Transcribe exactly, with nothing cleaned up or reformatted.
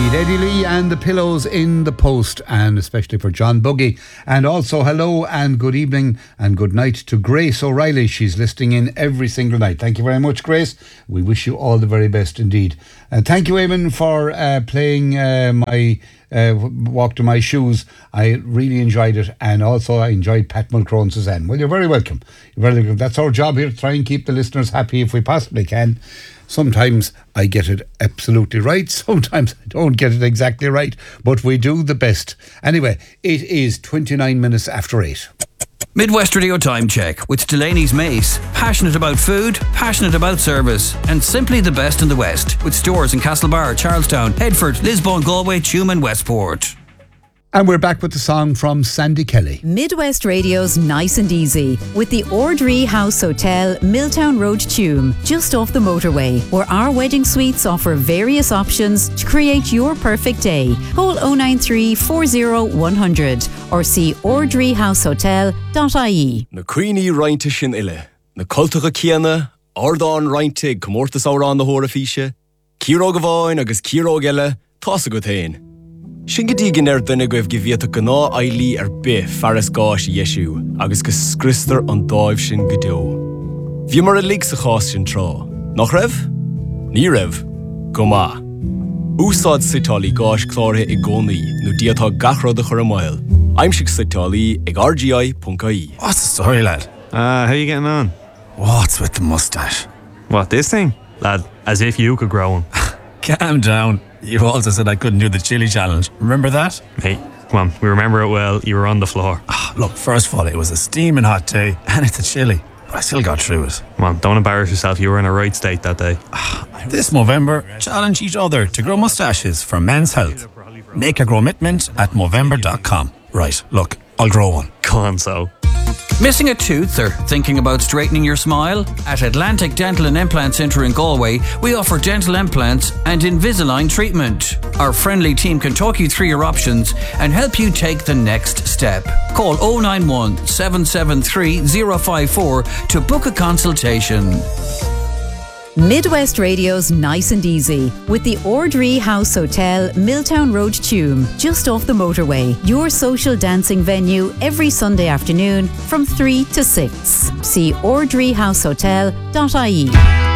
indeed. Eddie Lee and the Pillows in the Post, and especially for John Buggy. And also hello and good evening and good night to Grace O'Reilly. She's listening in every single night. Thank you very much, Grace. We wish you all the very best indeed. And thank you, Eamon, for uh, playing uh, my uh, Walk to My Shoes. I really enjoyed it, and also I enjoyed Pat Mulcrone and Suzanne. Well, you're very welcome. You're very welcome. That's our job here, to try and keep the listeners happy if we possibly can. Sometimes I get it absolutely right, sometimes I don't get it exactly right, but we do the best. Anyway, it is twenty-nine minutes after eight. Midwest Radio Time Check with Delaney's Mace. Passionate about food, passionate about service, and simply the best in the West. With stores in Castlebar, Charlestown, Headford, Lisbon, Galway, Tuam and Westport. And we're back with the song from Sandy Kelly. Midwest Radio's Nice and Easy with the Ordree House Hotel, Milltown Road, Tuam, just off the motorway, where our wedding suites offer various options to create your perfect day. Call oh nine three, four oh, one hundred or see ordree house hotel dot I E. Na Queenie Reinta sin ille, na cultacha Ciana, Ardán Reinta comórtas árán na hóra físe, Círóg Bháin agus Círóg eile, tása go tain. Sin go dtí gin ar duine go bhfuh gibhiata go ná ailí ar bith fearras gáis Iesú, agus go scristar an dáibh sin go deo. Bhí mar a lig sa chás sin trá. Nach raibh? Ní raibh. Go maith. Úsáid sitálaí gáis chlártha i gcónaí nó díatá gachrád a chur a mhail. Aimsigh sitálaí ag r g i dot I E. What's the story, lad? Uh, how you getting on? What's with the moustache? What, this thing? Lad, as if you could grow one. Calm down. You also said I couldn't do the chili challenge. Remember that? Hey, come on, we remember it well. You were on the floor. Oh, look, first of all, it was a steaming hot day, and it's a chili. But I still got through it. Come on, don't embarrass yourself. You were in a right state that day. This Movember, challenge each other to grow moustaches for men's health. Make a grow commitment at Movember dot com. Right, look, I'll grow one. Go on, so. Missing a tooth or thinking about straightening your smile? At Atlantic Dental and Implant Centre in Galway, we offer dental implants and Invisalign treatment. Our friendly team can talk you through your options and help you take the next step. Call oh nine one, seven seven three, oh five four to book a consultation. Midwest Radio's Nice and Easy with the Ordree House Hotel, Milltown Road, Tuam, just off the motorway. Your social dancing venue every Sunday afternoon from three to six. See ordree house hotel dot I E.